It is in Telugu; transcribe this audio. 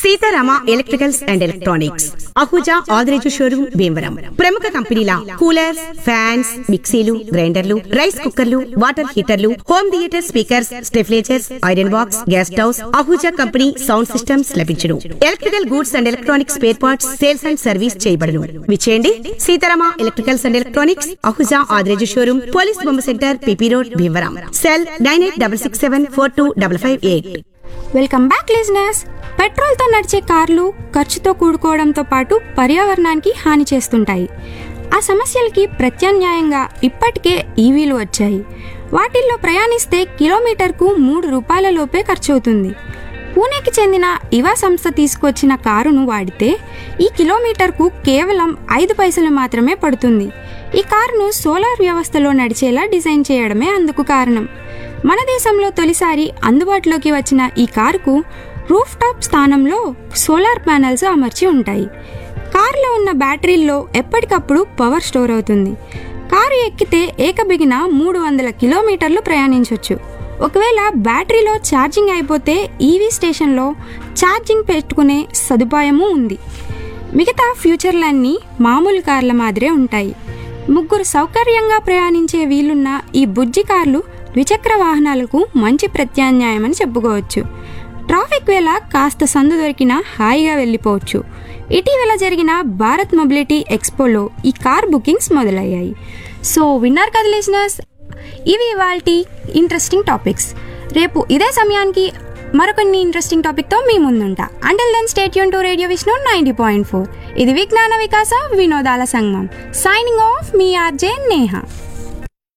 Sitarama electricals and electronics, Ahuja Adireju showroom, Bhimavaram. ప్రముఖ కంపెనీల కూలర్స్, ఫ్యాన్స్, మిక్సీలు, గ్రైండర్లు, రైస్ కుక్కర్లు, water హీటర్లు, home theatre speakers, స్టెఫ్లేజర్స్, iron box, gas stoves, Ahuja company sound systems లభించును. Electrical goods and electronics spare parts sales and service చేయబడును. విచేయండి Sitarama electricals and electronics, Ahuja Adireju showroom, police బొమ్మ centre, PP road, Bhimavaram. Cell 9866742558. Welcome back listeners. పెట్రోల్తో నడిచే కార్లు ఖర్చుతో కూడుకోవడంతో పాటు పర్యావరణానికి హాని చేస్తుంటాయి. ఆ సమస్యలకి ప్రత్యామ్నాయంగా ఇప్పటికే ఈవీలు వచ్చాయి. వాటిల్లో ప్రయాణిస్తే కిలోమీటర్కు 3 రూపాయల లోపే ఖర్చవుతుంది. పూణేకి చెందిన ఇవా సంస్థ తీసుకొచ్చిన కారును వాడితే ఈ కిలోమీటర్కు కేవలం 5 పైసలు మాత్రమే పడుతుంది. ఈ కారును సోలార్ వ్యవస్థలో నడిచేలా డిజైన్ చేయడమే అందుకు కారణం. మన దేశంలో తొలిసారి అందుబాటులోకి వచ్చిన ఈ కారుకు రూఫ్ టాప్ స్థానంలో సోలార్ ప్యానెల్స్ అమర్చి ఉంటాయి. కారులో ఉన్న బ్యాటరీల్లో ఎప్పటికప్పుడు పవర్ స్టోర్ అవుతుంది. కారు ఎక్కితే ఏకబిగిన 300 కిలోమీటర్లు ప్రయాణించవచ్చు. ఒకవేళ బ్యాటరీలో ఛార్జింగ్ అయిపోతే ఈవీ స్టేషన్లో ఛార్జింగ్ పెట్టుకునే సదుపాయము ఉంది. మిగతా ఫ్యూచర్లన్నీ మామూలు కార్ల మాదిరే ఉంటాయి. 3 సౌకర్యంగా ప్రయాణించే వీలున్న ఈ బుజ్జి కార్లు ద్విచక్ర వాహనాలకు మంచి ప్రత్యామ్నాయమని చెప్పుకోవచ్చు. ట్రాఫిక్ వేళ కాస్త సందు దొరికినా హాయిగా వెళ్ళిపోవచ్చు. ఇటీవల జరిగిన భారత్ మొబిలిటీ ఎక్స్పోలో ఈ కార్ బుకింగ్స్ మొదలయ్యాయి. సో విన్నారు కదా లిజనర్స్, ఇవి ఇవాల్టి ఇంట్రెస్టింగ్ టాపిక్స్. రేపు ఇదే సమయానికి మరికొన్ని ఇంట్రెస్టింగ్ టాపిక్తో మీ ముందుంటా. Until then stay tune to radio Vishnu 90.4. ఇది విజ్ఞాన వికాస వినోదాల సంగమం. సైనింగ్ ఆఫ్ మీ ఆర్జే నేహా.